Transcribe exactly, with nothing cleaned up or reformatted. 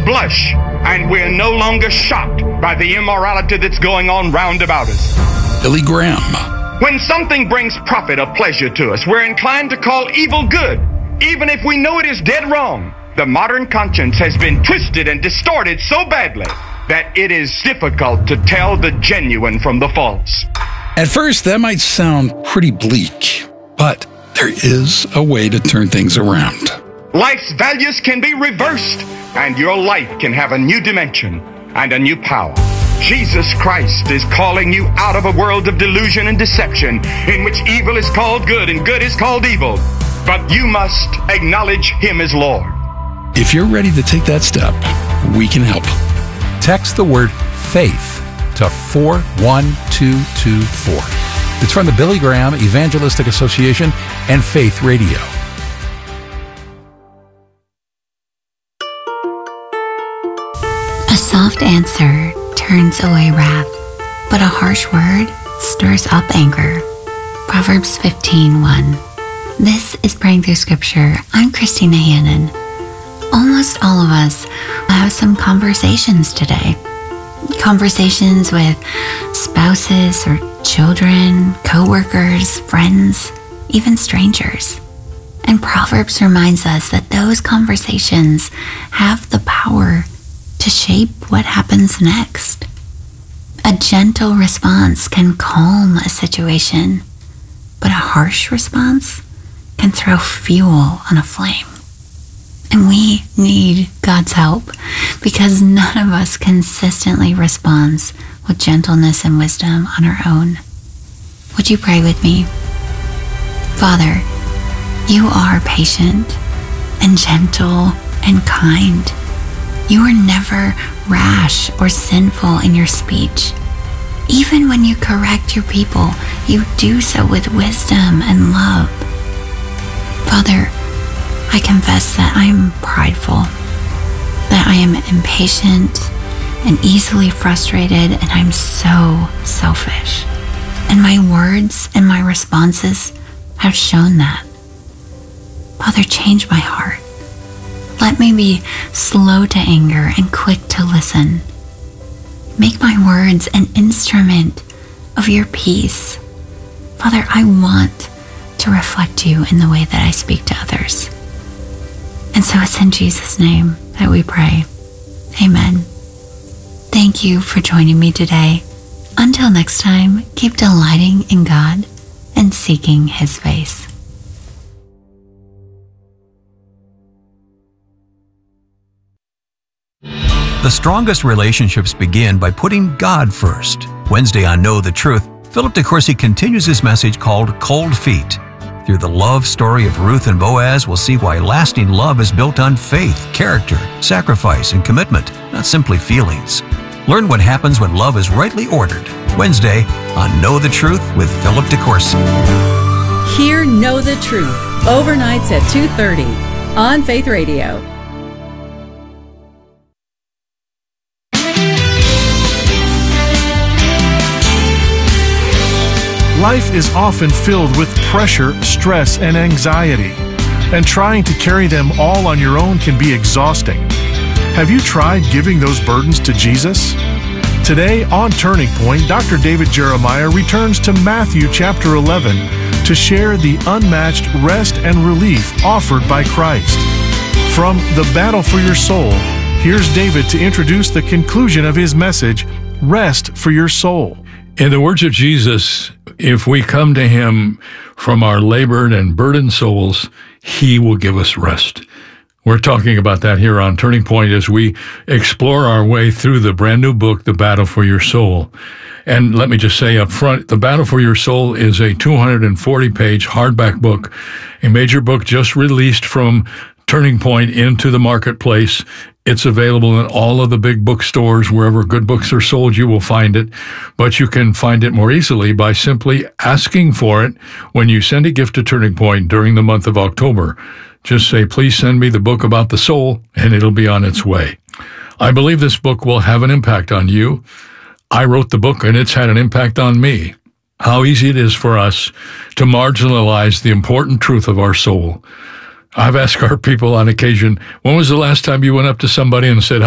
blush, and we're no longer shocked by the immorality that's going on round about us. Billy Graham. When something brings profit or pleasure to us, we're inclined to call evil good, even if we know it is dead wrong. The modern conscience has been twisted and distorted so badly that it is difficult to tell the genuine from the false. At first, that might sound pretty bleak, but there is a way to turn things around. Life's values can be reversed, and your life can have a new dimension and a new power. Jesus Christ is calling you out of a world of delusion and deception in which evil is called good and good is called evil. But you must acknowledge Him as Lord. If you're ready to take that step, we can help. Text the word FAITH to four one two two four. It's from the Billy Graham Evangelistic Association and Faith Radio. A soft answer turns away wrath, but a harsh word stirs up anger. Proverbs fifteen one. This is Praying Through Scripture. I'm Christina Hannon. Almost all of us have some conversations today. Conversations with spouses or children, co-workers, friends, even strangers. And Proverbs reminds us that those conversations have the power to shape what happens next. A gentle response can calm a situation, but a harsh response can throw fuel on a flame. And we need God's help because none of us consistently responds with gentleness and wisdom on our own. Would you pray with me? Father, you are patient and gentle and kind. You are never rash or sinful in your speech. Even when you correct your people, you do so with wisdom and love. Father, I confess that I'm prideful, that I am impatient and easily frustrated, and I'm so selfish. And my words and my responses have shown that. Father, change my heart. Let me be slow to anger and quick to listen. Make my words an instrument of your peace. Father, I want to reflect you in the way that I speak to others. And so it's in Jesus' name that we pray. Amen. Thank you for joining me today. Until next time, keep delighting in God and seeking His face. The strongest relationships begin by putting God first. Wednesday on Know the Truth, Philip DeCourcy continues his message called Cold Feet. Through the love story of Ruth and Boaz, we'll see why lasting love is built on faith, character, sacrifice, and commitment, not simply feelings. Learn what happens when love is rightly ordered. Wednesday on Know the Truth with Philip DeCourcy. Hear Know the Truth, overnights at two thirty on Faith Radio. Life is often filled with pressure, stress, and anxiety, and trying to carry them all on your own can be exhausting. Have you tried giving those burdens to Jesus? Today on Turning Point, Doctor David Jeremiah returns to Matthew chapter eleven to share the unmatched rest and relief offered by Christ. From The Battle for Your Soul, here's David to introduce the conclusion of his message, Rest for Your Soul. In the words of Jesus, if we come to Him from our labored and burdened souls, He will give us rest. We're talking about that here on Turning Point as we explore our way through the brand new book, The Battle for Your Soul. And let me just say up front, The Battle for Your Soul is a two hundred forty page hardback book, a major book just released from Turning Point into the marketplace. It's available in all of the big bookstores. Wherever good books are sold, you will find it. But you can find it more easily by simply asking for it when you send a gift to Turning Point during the month of October. Just say, please send me the book about the soul, and it'll be on its way. I believe this book will have an impact on you. I wrote the book, and it's had an impact on me. How easy it is for us to marginalize the important truth of our soul. I've asked our people on occasion, when was the last time you went up to somebody and said,